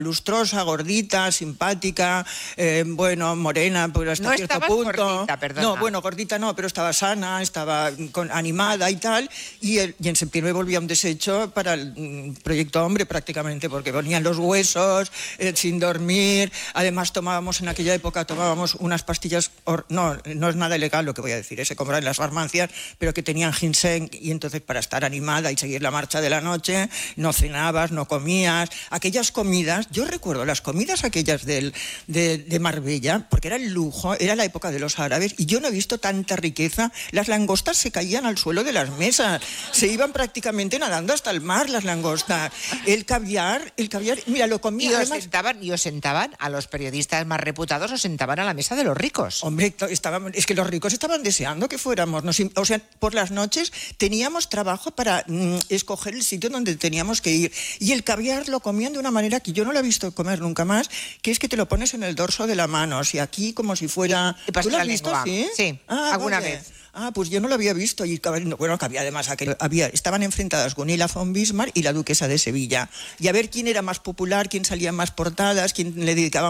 lustrosa, gordita, simpática, morena, pues hasta No cierto estabas punto. gordita, perdona. No, bueno, gordita no, pero estaba sana, estaba animada y tal. Y en septiembre volví a un desecho para el Proyecto Hombre prácticamente, porque ponían los huesos, sin dormir. Además en aquella época tomábamos unas pastillas, no es nada ilegal lo que voy a decir, se compraban en las farmacias, pero que tenían ginseng, y entonces para estar animada y seguir la marcha de la noche, no cenabas, no comías. Aquellas comidas, yo recuerdo las comidas aquellas de Marbella, porque era el lujo, era la época de los árabes, y yo no he visto tanta riqueza. Las langostas se caían al suelo de las mesas, se iban prácticamente nadando hasta el mar las langostas. El caviar, mira, lo comía. Y os sentaban a los periodistas más reputados, os sentaban a la mesa de los ricos. Hombre, es que los ricos estaban deseando que fuéramos. O sea, por las noches teníamos trabajo para escoger el sitio donde teníamos que ir. Y el caviar lo comían de una manera que yo no lo he visto comer nunca más, que es que te lo pones en el dorso de la mano, o sea, aquí como si fuera... ¿Tú lo has visto? Sí, alguna vez. Pues yo no lo había visto. Y bueno, que había además estaban enfrentadas Gunilla von Bismarck y la duquesa de Sevilla. Y a ver quién era más popular, quién salía en más portadas, quién le dedicaba